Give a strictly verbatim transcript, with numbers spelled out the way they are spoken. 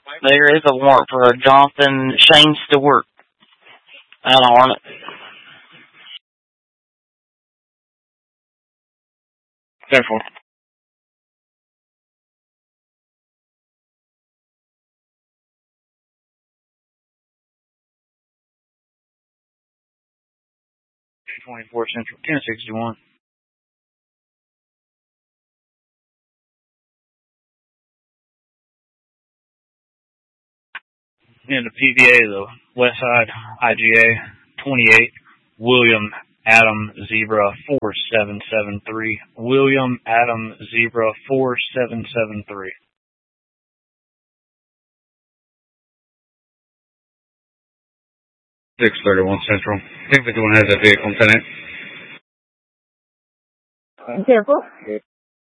There is a warrant for Jonathan Shane Stewart out on Hornet. Careful. twenty-four Central, ten sixty-one. In the P V A, the West Side I G A twenty-eight, William Adam Zebra four seven seven three. William Adam Zebra four seven seven three. six thirty-one Central. I think the one has that vehicle, Lieutenant. Careful.